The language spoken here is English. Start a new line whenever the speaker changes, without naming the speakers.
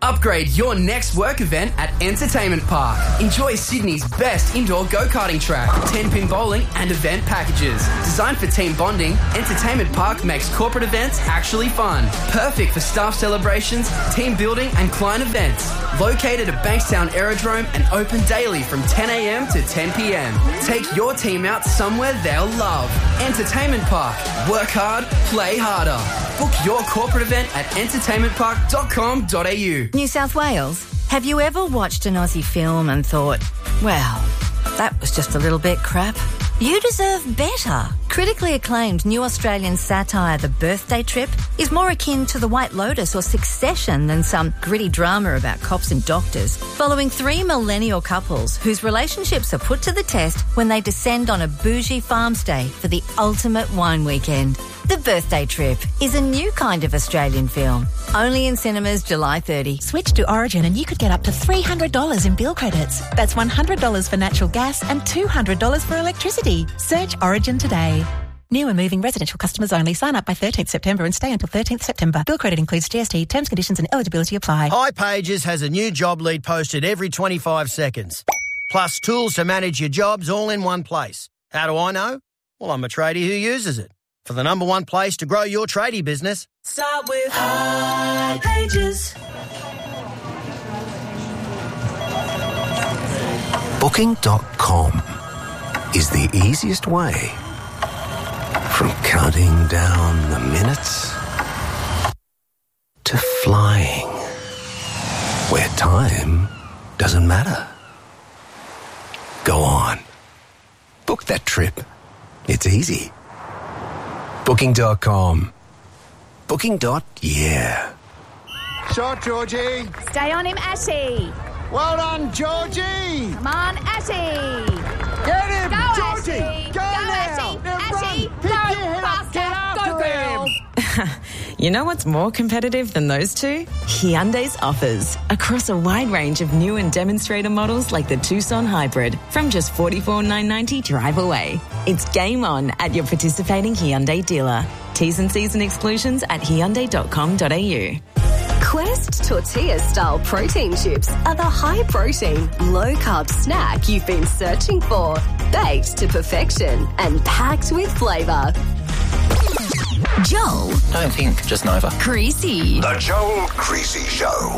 Upgrade your next work event at Entertainment Park. Enjoy Sydney's best indoor go-karting track, 10-pin bowling and event packages. Designed for team bonding, Entertainment Park makes corporate events actually fun. Perfect for staff celebrations, team building and client events. Located at Bankstown Aerodrome and open daily from 10 a.m. to 10 p.m. Take your team out somewhere they'll love. Entertainment Park. Work hard, play harder. Book your corporate event at entertainmentpark.com.au.
New South Wales, have you ever watched an Aussie film and thought, well, that was just a little bit crap? You deserve better. Critically acclaimed new Australian satire The Birthday Trip is more akin to The White Lotus or Succession than some gritty drama about cops and doctors, following 3 millennial couples whose relationships are put to the test when they descend on a bougie farm stay for the ultimate wine weekend. The Birthday Trip is a new kind of Australian film, only in cinemas July 30.
Switch to Origin and you could get up to $300 in bill credits. That's $100 for natural gas and $200 for electricity. Search Origin today. New and moving residential customers only. Sign up by 13th September and stay until 13th September. Bill credit includes GST. Terms, conditions and eligibility apply.
hipages has a new job lead posted every 25 seconds. Plus tools to manage your jobs all in one place. How do I know? Well, I'm a tradie who uses it. For the number one place to grow your tradie business,
start with hipages.
Booking.com is the easiest way from counting down the minutes to flying, where time doesn't matter. Go on. Book that trip. It's easy. Booking.com. Booking.yeah.
Shot, Georgie.
Stay on him, Ashy.
Well done, Georgie.
Come on, Ashy.
Get him,
Go,
Georgie.
Ashy.
Go now.
Ashy.
Run. Pick your head up. Get after him.
You know what's more competitive than those two? Hyundai's offers. Across a wide range of new and demonstrator models like the Tucson Hybrid from just $44,990 drive away. It's game on at your participating Hyundai dealer. T's and C's and exclusions at Hyundai.com.au.
Quest tortilla-style protein chips are the high-protein, low-carb snack you've been searching for. Baked to perfection and packed with flavour.
Joel.
Don't think, just Nova.
Creasy.
The Joel Creasy Show.